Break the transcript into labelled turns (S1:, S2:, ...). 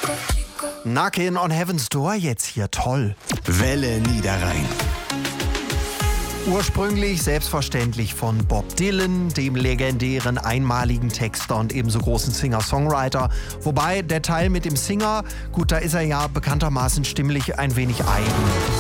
S1: Knockin' on Heaven's Door jetzt hier, toll.
S2: Welle Niederrhein.
S1: Ursprünglich selbstverständlich von Bob Dylan, dem legendären einmaligen Texter und ebenso großen Singer-Songwriter. Wobei der Teil mit dem Singer, gut, da ist er ja bekanntermaßen stimmlich ein wenig eigen.